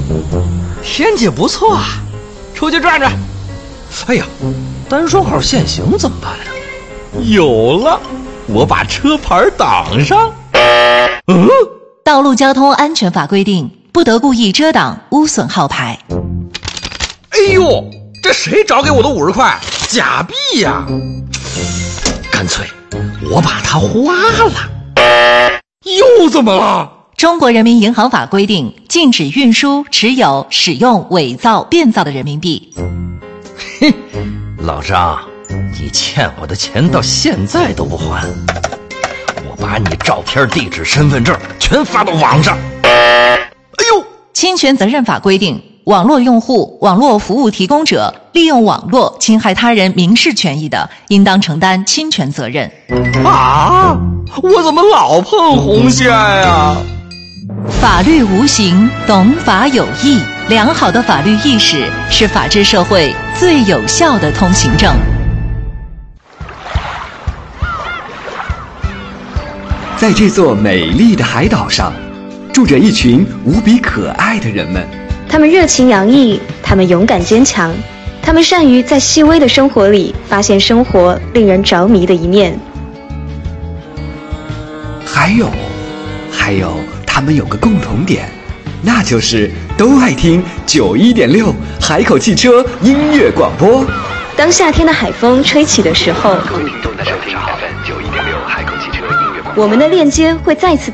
天气不错啊，出去转转。 哎呀，单双号限行怎么办呀？ 有了，我把车牌挡上。 道路交通安全法规定，不得故意遮挡、污损号牌。 哎呦，这谁找给我的50块？假币呀！干脆我把它花了。又怎么了？ 中国人民银行法规定，禁止运输、持有、使用伪造、变造的人民币。 哼，老张，你欠我的钱到现在都不还，我把你照片、地址、身份证全发到网上。哎呦， 侵权责任法规定，网络用户、网络服务提供者利用网络侵害他人民事权益的，应当承担侵权责任。 啊，我怎么老碰红线呀？ 法律无形，懂法有义。良好的法律意识是法治社会最有效的通行证。 在这座美丽的海岛上，住着一群无比可爱的人们。 他们热情洋溢，他们勇敢坚强，他们善于在细微的生活里发现生活令人着迷的一面。 还有，他们有个共同点，那就是都爱听91.6海口汽车音乐广播。 当夏天的海风吹起的时候， 各位听众的收听 FM 91.6海口汽车音乐广播， 我们的链接会再次